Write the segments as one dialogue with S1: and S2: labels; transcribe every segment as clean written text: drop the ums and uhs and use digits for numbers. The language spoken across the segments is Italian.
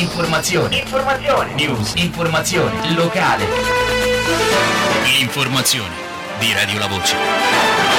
S1: Informazione. News. Informazione. Locale. L'informazione di Radio La Voce.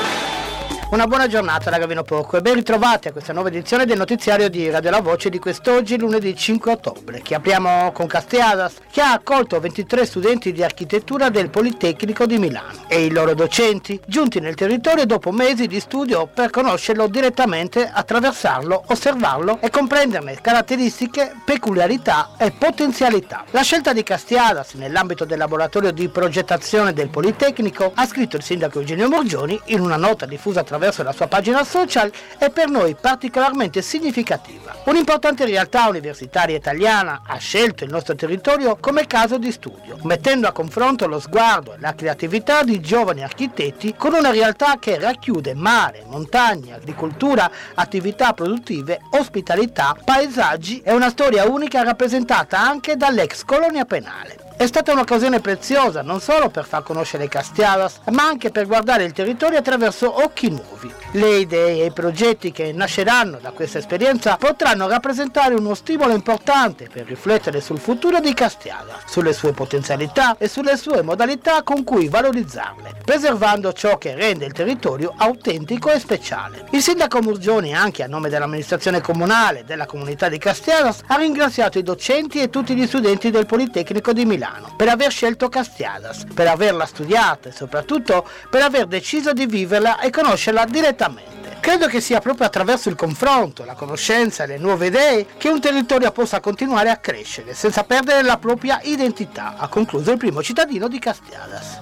S2: Una buona giornata da Gavino Porco e ben ritrovati a questa nuova edizione del notiziario di Radio La Voce di quest'oggi, lunedì 5 ottobre, che apriamo con Castiadas, che ha accolto 23 studenti di architettura del Politecnico di Milano e i loro docenti, giunti nel territorio dopo mesi di studio per conoscerlo direttamente, attraversarlo, osservarlo e comprenderne caratteristiche, peculiarità e potenzialità. La scelta di Castiadas nell'ambito del laboratorio di progettazione del Politecnico, ha scritto il sindaco Eugenio Morgioni in una nota diffusa attraverso la sua pagina social, è per noi particolarmente significativa. Un'importante realtà universitaria italiana ha scelto il nostro territorio come caso di studio, mettendo a confronto lo sguardo e la creatività di giovani architetti con una realtà che racchiude mare, montagne, agricoltura, attività produttive, ospitalità, paesaggi e una storia unica rappresentata anche dall'ex colonia penale. È stata un'occasione preziosa non solo per far conoscere Castiadas, ma anche per guardare il territorio attraverso occhi nuovi. Le idee e i progetti che nasceranno da questa esperienza potranno rappresentare uno stimolo importante per riflettere sul futuro di Castiadas, sulle sue potenzialità e sulle sue modalità con cui valorizzarle, preservando ciò che rende il territorio autentico e speciale. Il sindaco Morgioni, anche a nome dell'amministrazione comunale e della comunità di Castiadas, ha ringraziato i docenti e tutti gli studenti del Politecnico di Milano per aver scelto Castiadas, per averla studiata e soprattutto per aver deciso di viverla e conoscerla direttamente. Credo che sia proprio attraverso il confronto, la conoscenza e le nuove idee che un territorio possa continuare a crescere senza perdere la propria identità, ha concluso il primo cittadino di Castiadas.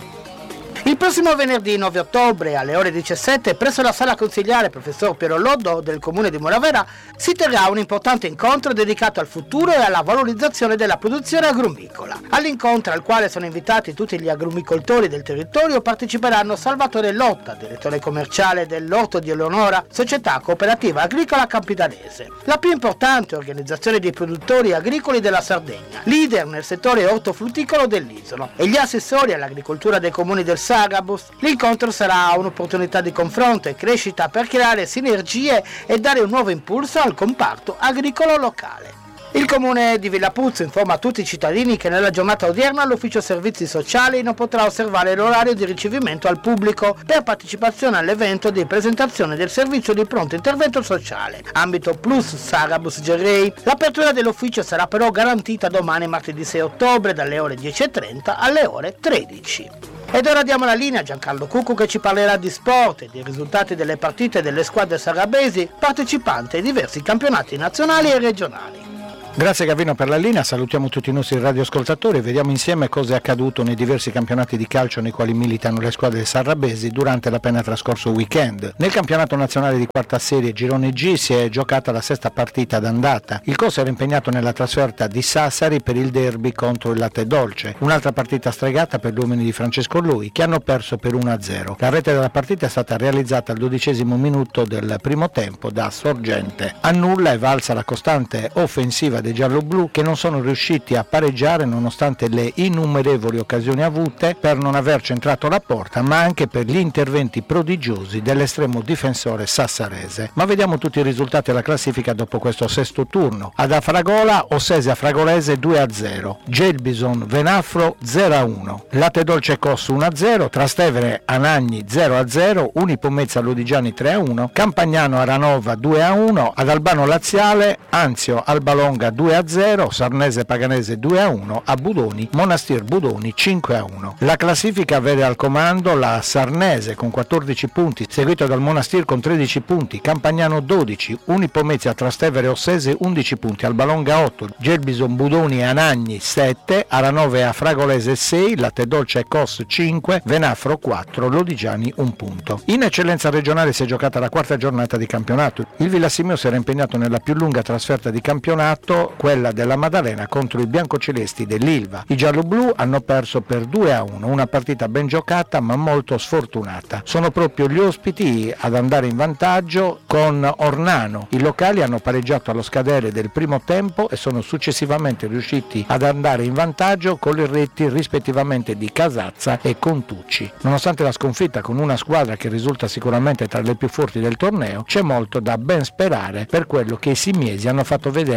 S2: Il prossimo venerdì 9 ottobre alle ore 17 presso la sala consigliare professor Piero Loddo del comune di Moravera si terrà un importante incontro dedicato al futuro e alla valorizzazione della produzione agrumicola. All'incontro, al quale sono invitati tutti gli agrumicoltori del territorio, parteciperanno Salvatore Lotta, direttore commerciale dell'Orto di Eleonora, società cooperativa agricola campidanese, la più importante organizzazione di produttori agricoli della Sardegna, leader nel settore ortofrutticolo dell'isola, e gli assessori all'agricoltura dei comuni del Sarabus. L'incontro sarà un'opportunità di confronto e crescita per creare sinergie e dare un nuovo impulso al comparto agricolo locale. Il comune di Villapuzzo informa tutti i cittadini che nella giornata odierna l'ufficio servizi sociali non potrà osservare l'orario di ricevimento al pubblico per partecipazione all'evento di presentazione del servizio di pronto intervento sociale, ambito Plus Sarabus Gerrei. L'apertura dell'ufficio sarà però garantita domani martedì 6 ottobre dalle ore 10:30 alle ore 13. Ed ora diamo la linea a Giancarlo Cuccu che ci parlerà di sport e dei risultati delle partite delle squadre sarabesi partecipanti ai diversi campionati nazionali e regionali.
S3: Grazie Gavino per la linea, salutiamo tutti i nostri radioascoltatori e vediamo insieme cosa è accaduto nei diversi campionati di calcio nei quali militano le squadre sarrabesi durante l'appena trascorso weekend. Nel campionato nazionale di quarta serie Girone G si è giocata la sesta partita d'andata. Il COS era impegnato nella trasferta di Sassari per il derby contro il Latte Dolce, un'altra partita stregata per gli uomini di Francesco Lui che hanno perso per 1-0. La rete della partita è stata realizzata al 12° minuto del primo tempo da Sorgente. A nulla è valsa la costante offensiva dei gialloblu che non sono riusciti a pareggiare nonostante le innumerevoli occasioni avute per non aver centrato la porta, ma anche per gli interventi prodigiosi dell'estremo difensore sassarese. Ma vediamo tutti i risultati della classifica dopo questo sesto turno. Ad Afragola, Ossesia Fragolese 2-0, Gelbison Venafro 0-1, Latte Dolce Cos 1-0, Trastevere Anagni 0-0, Unipomezza Lodigiani 3-1, Campagnano Aranova 2-1, ad Albano Laziale Anzio Albalonga 2-0, Sarnese Paganese 2-1, a Budoni Monastir Budoni 5-1. La classifica vede al comando la Sarnese con 14 punti, seguito dal Monastir con 13 punti, Campagnano 12, Unipomezia Trastevere Ossese 11 punti, Albalonga 8, Gelbison Budoni e Anagni 7, Aranove a Fragolese 6, Latte Dolce e Cos 5, Venafro 4, Lodigiani 1 punto. In eccellenza regionale si è giocata la quarta giornata di campionato. Il Villassimio si era impegnato nella più lunga trasferta di campionato, quella della Maddalena contro i biancocelesti dell'Ilva. I gialloblu hanno perso per 2-1, una partita ben giocata ma molto sfortunata. Sono proprio gli ospiti ad andare in vantaggio con Ornano. I locali hanno pareggiato allo scadere del primo tempo e sono successivamente riusciti ad andare in vantaggio con le reti rispettivamente di Casazza e Contucci. Nonostante la sconfitta con una squadra che risulta sicuramente tra le più forti del torneo, c'è molto da ben sperare per quello che i simiesi hanno fatto vedere in questo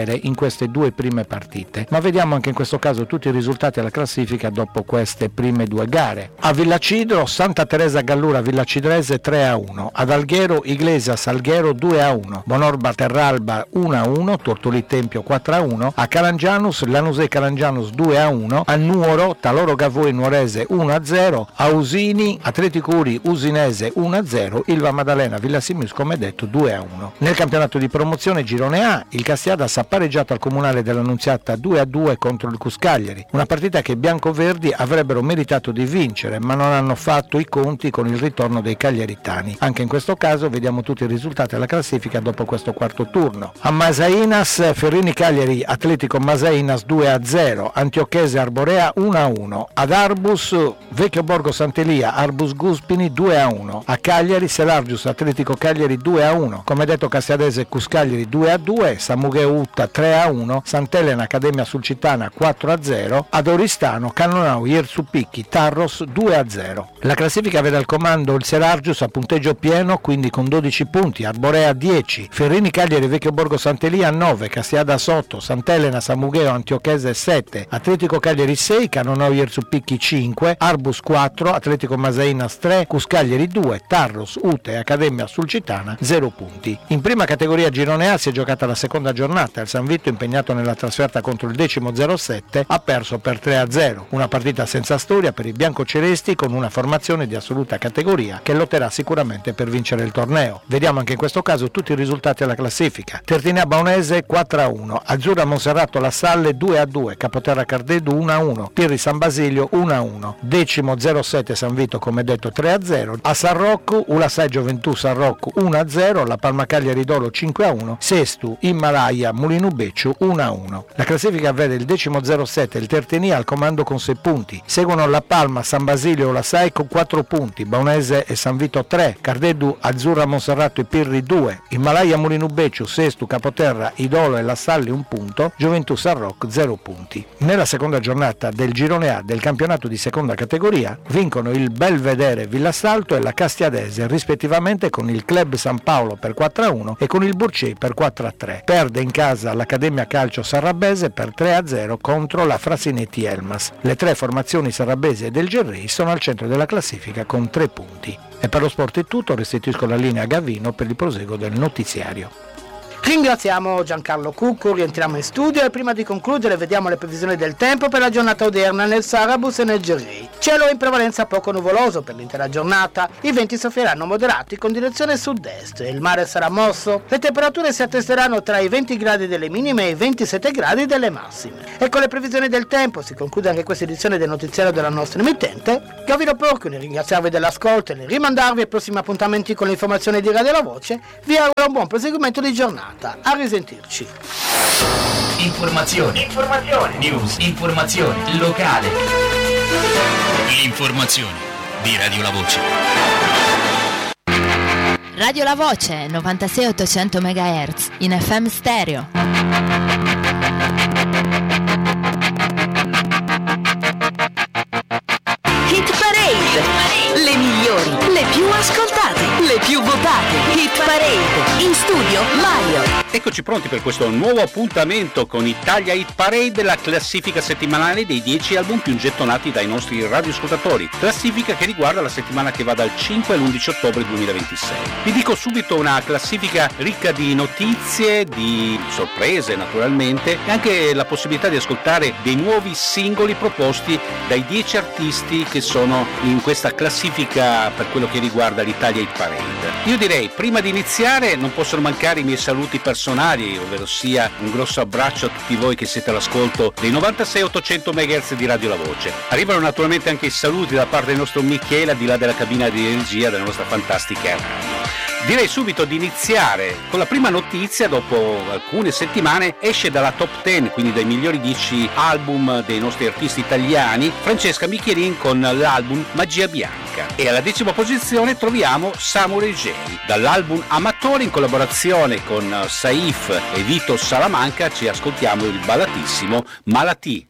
S3: queste due prime partite. Ma vediamo anche in questo caso tutti i risultati alla classifica dopo queste prime due gare. A Villacidro, Santa Teresa Gallura Villacidrese 3-1, ad Alghero Iglesias Alghero 2-1, Bonorba Terralba 1-1, Tortoli Tempio 4-1, a Calangianus Lanusei Calangianus 2-1, a Nuoro Taloro Gavoi Nuorese 1-0, a Usini Atletico Uri Usinese 1-0, Ilva Maddalena Villasimus come detto 2-1. Nel campionato di promozione Girone A, il Castiadas ha pareggiato al Comunale dell'Annunziata 2-2 contro il Cuscagliari, una partita che i biancoverdi avrebbero meritato di vincere, ma non hanno fatto i conti con il ritorno dei cagliaritani. Anche in questo caso vediamo tutti i risultati alla classifica dopo questo quarto turno. A Masainas Ferrini Cagliari Atletico Masainas 2-0, Antiochese Arborea 1-1, ad Arbus Vecchio Borgo Sant'Elia Arbus Guspini 2-1, a Cagliari Selargius Atletico Cagliari 2-1, come detto Castiadese Cuscagliari 2-2, Samugheo Utta 3-1, Sant'Elena Accademia Sulcitana 4-0, ad Oristano Cannonau Iersupicchi Tarros 2-0. La classifica vede al comando il Selargius a punteggio pieno, quindi con 12 punti, Arborea 10, Ferrini Cagliari Vecchio Borgo Sant'Elia 9, Castiadas 8, Sant'Elena Samugheo Antiochese 7, Atletico Cagliari 6, Cannonau Iersupicchi 5, Arbus 4, Atletico Masainas 3, Cuscagliari 2, Tarros, Ute e Accademia Sulcitana 0 punti. In prima categoria Girone A si è giocata la seconda giornata, il San Vito impegnato nella trasferta contro il 10-07 ha perso per 3-0, una partita senza storia per i biancocelesti con una formazione di assoluta categoria che lotterà sicuramente per vincere il torneo. Vediamo anche in questo caso tutti i risultati alla classifica. Tertinea Baunese 4-1, Azzurra Monserrato La Salle 2-2, Capoterra Cardedu 1-1, Pirri San Basilio 1-1, decimo 07 San Vito come detto 3-0, a San Rocco Ulasai Gioventù San Rocco 1-0, La Palma Cagliari Dolo 5-1, sestu Himalaya Mulinu Becciu 1-1. La classifica vede il decimo 07 il Tertenia al comando con 6 punti, seguono La Palma, San Basilio e Ulasai con 4 punti, Baunese e San Vito 3, Cardedu, Azzurra Monserrato e Pirri 2, Himalaya Mulinu Becciu, sestu Capoterra, Idolo e La Salle 1 punto, Gioventù San Rocco 0 punti. Nella seconda giornata del Girone A del campionato di seconda categoria vincono il Belvedere Villassalto e la Castiadese rispettivamente con il Club San Paolo per 4-1 e con il Burcei per 4-3. Perde in casa l'Accademia Calcio Sarrabese per 3-0 contro la Frasinetti Elmas. Le tre formazioni sarrabesi e del Gerrei sono al centro della classifica con 3 punti. E per lo sport è tutto, restituisco la linea a Gavino per il proseguo del notiziario.
S2: Ringraziamo Giancarlo Cucco, rientriamo in studio e prima di concludere vediamo le previsioni del tempo per la giornata odierna nel Sarabus e nel Gerrei. Cielo in prevalenza poco nuvoloso per l'intera giornata, i venti soffieranno moderati con direzione sud-est, il mare sarà mosso, le temperature si attesteranno tra i 20 gradi delle minime e i 27 gradi delle massime. E con le previsioni del tempo si conclude anche questa edizione del notiziario della nostra emittente. Gavino Porco, nel ringraziarvi dell'ascolto e nel rimandarvi ai prossimi appuntamenti con le informazioni di Radio La Voce, vi auguro un buon proseguimento di giornata. A risentirci.
S1: Informazioni, news, informazione locale. L'informazione di Radio La Voce.
S4: Radio La Voce 96.800 MHz in FM stereo.
S5: Hit Parade, le migliori, le più ascoltate, le più votate. Hit Parade, in studio Mario.
S6: Eccoci pronti per questo nuovo appuntamento con Italia Hit Parade, la classifica settimanale dei 10 album più gettonati dai nostri radioascoltatori. Classifica che riguarda la settimana che va dal 5 all'11 ottobre 2026. Vi dico subito una classifica ricca di notizie, di sorprese naturalmente, e anche la possibilità di ascoltare dei nuovi singoli proposti dai 10 artisti che sono in questa classifica per quello che riguarda l'Italia Hit Parade. Io direi, prima di iniziare, non possono mancare i miei saluti personali, ovvero sia un grosso abbraccio a tutti voi che siete all'ascolto dei 96.800 MHz di Radio La Voce. Arrivano naturalmente anche i saluti da parte del nostro Michele, al di là della cabina di regia della nostra fantastica radio. Direi subito di iniziare con la prima notizia. Dopo alcune settimane esce dalla top 10, quindi dai migliori 10 album dei nostri artisti italiani, Francesca Michelin con l'album Magia Bianca. E alla 10ª posizione troviamo Samurai J. Dall'album Amatore, in collaborazione con Saif e Vito Salamanca, ci ascoltiamo il ballatissimo Malati.